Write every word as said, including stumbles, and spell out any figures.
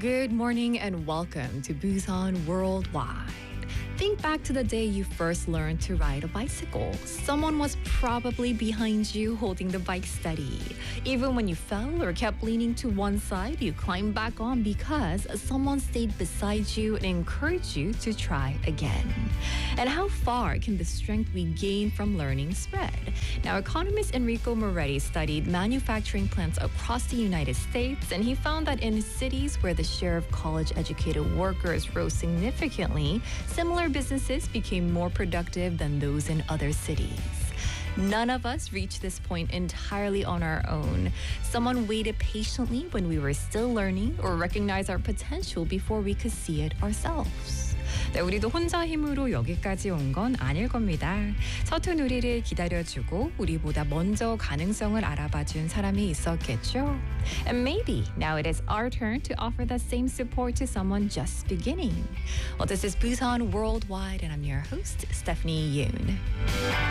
Good morning and welcome to Busan Worldwide. Think back to the day you first learned to ride a bicycle. Someone was probably behind you holding the bike steady. Even when you fell or kept leaning to one side, you climbed back on because someone stayed beside you and encouraged you to try again. And how far can the strength we gain from learning spread? Now, economist Enrico Moretti studied manufacturing plants across the United States, and he found that in cities where the share of college-educated workers rose significantly, similar businesses became more productive than those in other cities. None of us reached this point entirely on our own. Someone waited patiently when we were still learning or recognized our potential before we could see it ourselves. 네, 우리도 혼자 힘으로 여기까지 온 건 아닐 겁니다. 서툰 우리를 기다려주고 우리보다 먼저 가능성을 알아봐준 사람이 있었겠죠. And maybe now it is our turn to offer that same support to someone just beginning. Well, this is Busan Worldwide, and I'm your host, Stephanie Yoon.